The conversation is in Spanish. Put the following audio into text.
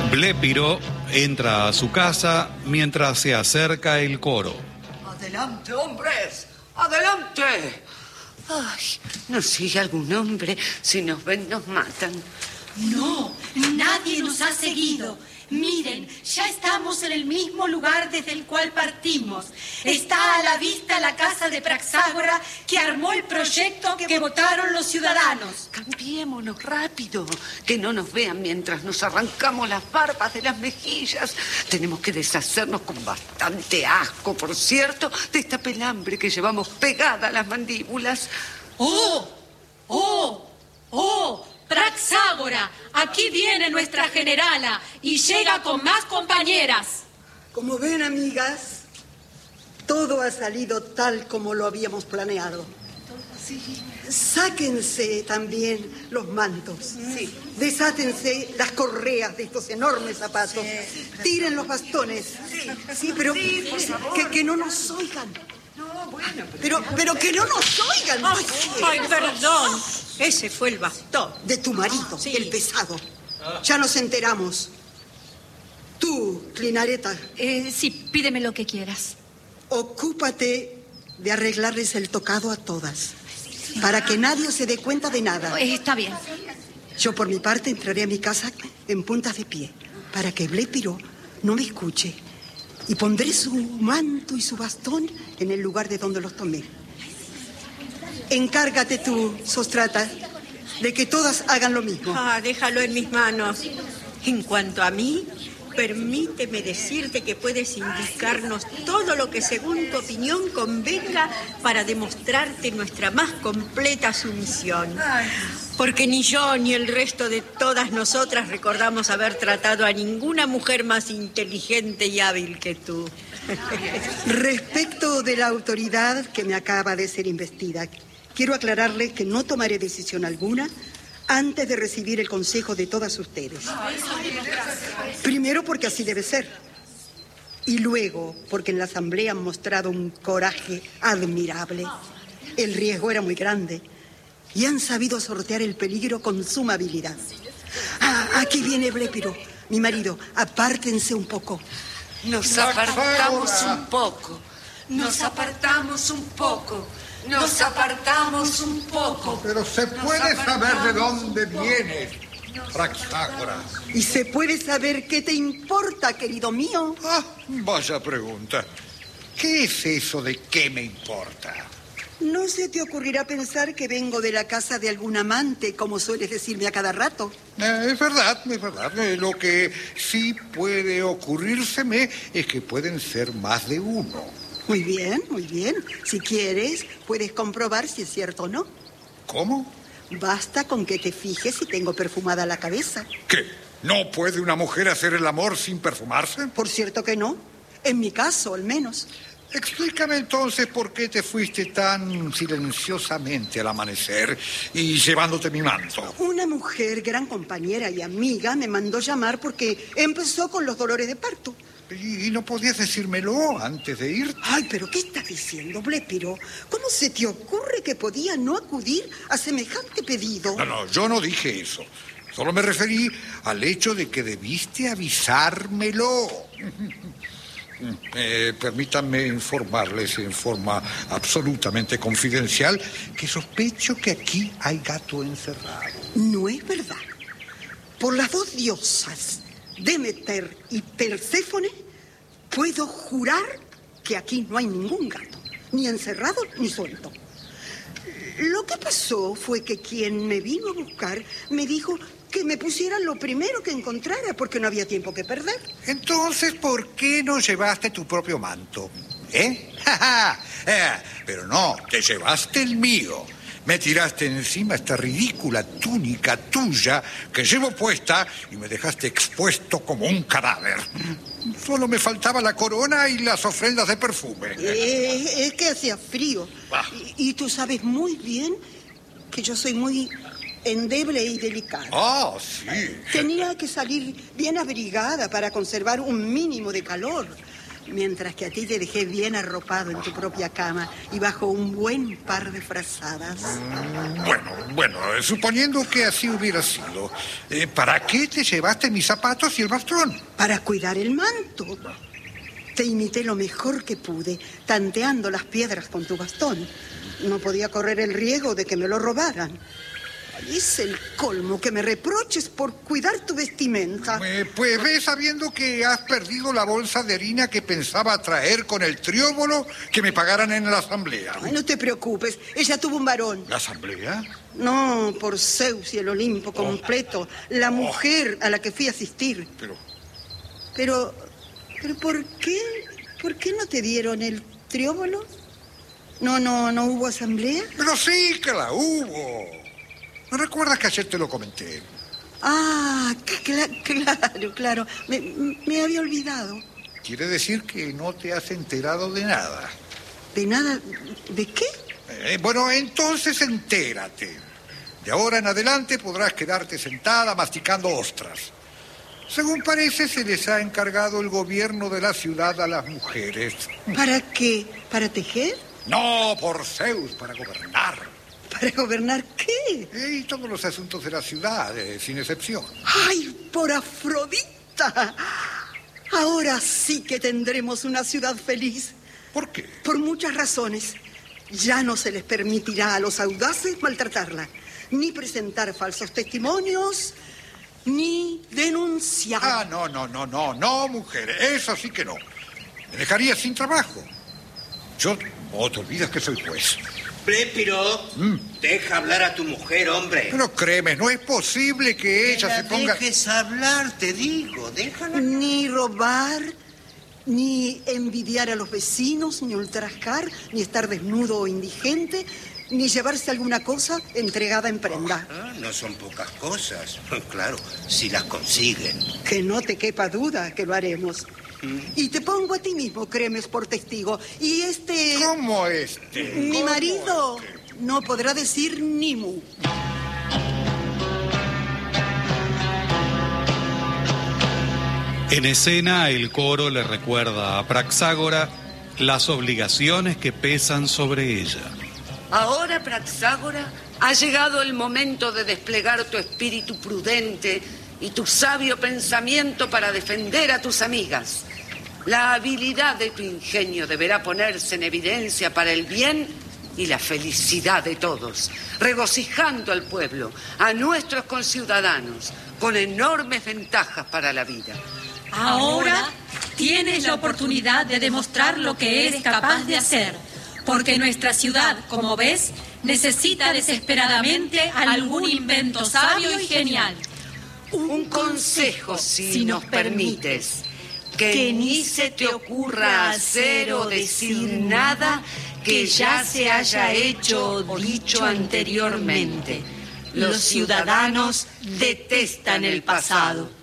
Blépiro entra a su casa mientras se acerca el coro. ¡Adelante, hombres! ¡Adelante! Ay, ¿nos sigue algún hombre? Si nos ven, nos matan. No, nadie nos ha seguido. Miren, ya estamos en el mismo lugar desde el cual partimos. Está a la vista la casa de Praxágora que armó el proyecto que votaron los ciudadanos. Cambiémonos rápido, que no nos vean mientras nos arrancamos las barbas de las mejillas. Tenemos que deshacernos con bastante asco, por cierto, de esta pelambre que llevamos pegada a las mandíbulas. ¡Oh! ¡Oh! ¡Oh! Praxágora, aquí viene nuestra generala y llega con más compañeras. Como ven, amigas, todo ha salido tal como lo habíamos planeado. Sí. Sáquense también los mantos. Sí. Desátense las correas de estos enormes zapatos. Sí. Tiren los bastones. Sí, pero Sí, por favor. que no nos oigan. No, bueno, Pero que no nos oigan. Ay, perdón. Ese fue el bastón. De tu marido, Sí. el pesado. Ya nos enteramos. Tú, Clinareta, Sí, pídeme lo que quieras. ocúpate de arreglarles el tocado a todas, para que nadie se dé cuenta de nada. Está bien. Yo, por mi parte, entraré a mi casa en puntas de pie, para que Blépiro no me escuche, y pondré su manto y su bastón en el lugar de donde los tomé. Encárgate tú, Sostrata, de que todas hagan lo mismo. Déjalo en mis manos. En cuanto a mí, permíteme decirte que puedes indicarnos todo lo que según tu opinión convenga para demostrarte nuestra más completa sumisión. Porque ni yo ni el resto de todas nosotras recordamos haber tratado a ninguna mujer más inteligente y hábil que tú. Respecto de la autoridad que me acaba de ser investida, quiero aclararles que no tomaré decisión alguna antes de recibir el consejo de todas ustedes. Primero, porque así debe ser. Y luego, porque en la asamblea han mostrado un coraje admirable. El riesgo era muy grande y han sabido sortear el peligro con suma habilidad. Aquí viene Blépiro, mi marido. Apártense un poco. Nos apartamos un poco. Nos apartamos un poco. Nos apartamos un poco. Pero se puede saber de dónde vienes, Praxágora. ¿Y se puede saber qué te importa, querido mío? Vaya pregunta. ¿Qué es eso de qué me importa? ¿No se te ocurrirá pensar que vengo de la casa de algún amante, como sueles decirme a cada rato? Es verdad, es verdad. Lo que sí puede ocurrírseme es que pueden ser más de uno. Muy bien, muy bien. Si quieres, puedes comprobar si es cierto o no. ¿Cómo? Basta con que te fijes si tengo perfumada la cabeza. ¿Qué? ¿No puede una mujer hacer el amor sin perfumarse? Por cierto que no. En mi caso, al menos. Explícame entonces por qué te fuiste tan silenciosamente al amanecer y llevándote mi manto. Una mujer, gran compañera y amiga, me mandó llamar porque empezó con los dolores de parto. ¿Y no podías decírmelo antes de ir? Ay, pero ¿qué estás diciendo, Blépiro? ¿Cómo se te ocurre que podía no acudir a semejante pedido? No, yo no dije eso. Solo me referí al hecho de que debiste avisármelo. Permítanme informarles en forma absolutamente confidencial que sospecho que aquí hay gato encerrado. No es verdad. Por las dos diosas, Demeter y Perséfone, puedo jurar que aquí no hay ningún gato, ni encerrado ni suelto. Lo que pasó fue que quien me vino a buscar me dijo que me pusiera lo primero que encontrara porque no había tiempo que perder. Entonces, ¿por qué no llevaste tu propio manto? Pero no, te llevaste el mío. Me tiraste encima esta ridícula túnica tuya que llevo puesta y me dejaste expuesto como un cadáver. Solo me faltaba la corona y las ofrendas de perfume. Es que hacía frío. Y tú sabes muy bien que yo soy muy endeble y delicada. Sí. Tenía que salir bien abrigada para conservar un mínimo de calor. Mientras que a ti te dejé bien arropado en tu propia cama y bajo un buen par de frazadas. Bueno, suponiendo que así hubiera sido, ¿para qué te llevaste mis zapatos y el bastón? Para cuidar el manto. Te imité lo mejor que pude, tanteando las piedras con tu bastón. No podía correr el riesgo de que me lo robaran. Es el colmo que me reproches por cuidar tu vestimenta. Pues ve sabiendo que has perdido la bolsa de harina que pensaba traer con el trióbolo que me pagaran en la asamblea. Ay, no te preocupes, ella tuvo un varón. ¿La asamblea? No, por Zeus y el Olimpo completo. La mujer a la que fui a asistir. Pero ¿por qué? ¿Por qué no te dieron el trióbolo? ¿No hubo asamblea? Pero sí que la hubo. ¿No recuerdas que ayer te lo comenté? Ah, claro. Me había olvidado. Quiere decir que no te has enterado de nada. ¿De nada? ¿De qué? Bueno, entonces entérate. De ahora en adelante podrás quedarte sentada masticando ostras. Según parece, se les ha encargado el gobierno de la ciudad a las mujeres. ¿Para qué? ¿Para tejer? No, por Zeus, para gobernar. ¿Para gobernar qué? Y todos los asuntos de la ciudad, sin excepción. ¡Ay, por Afrodita! Ahora sí que tendremos una ciudad feliz. ¿Por qué? Por muchas razones. Ya no se les permitirá a los audaces maltratarla, ni presentar falsos testimonios, ni denunciar. Ah, no, mujer, eso sí que no. Me dejaría sin trabajo. No te olvidas que soy juez. Prépiro, deja hablar a tu mujer, hombre. Pero créeme, no es posible que ella se ponga... Dejes hablar, te digo, déjala. Ni robar, ni envidiar a los vecinos, ni ultrajar, ni estar desnudo o indigente, ni llevarse alguna cosa entregada en prenda. No son pocas cosas, claro, si las consiguen. Que no te quepa duda que lo haremos. Y te pongo a ti mismo, Cremes, por testigo. Y ¿Cómo mi marido no podrá decir ni mu. En escena, el coro le recuerda a Praxágora las obligaciones que pesan sobre ella. Ahora, Praxágora, ha llegado el momento de desplegar tu espíritu prudente y tu sabio pensamiento para defender a tus amigas. La habilidad de tu ingenio deberá ponerse en evidencia para el bien y la felicidad de todos, regocijando al pueblo, a nuestros conciudadanos, con enormes ventajas para la vida. Ahora tienes la oportunidad de demostrar lo que eres capaz de hacer, porque nuestra ciudad, como ves, necesita desesperadamente algún invento sabio y genial. Un consejo, si nos permites. Que ni se te ocurra hacer o decir nada que ya se haya hecho o dicho anteriormente. Los ciudadanos detestan el pasado.